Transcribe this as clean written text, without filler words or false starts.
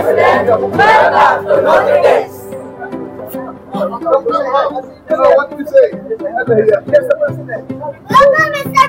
President, welcome to Notre Dame. What do you say? Welcome, Mr.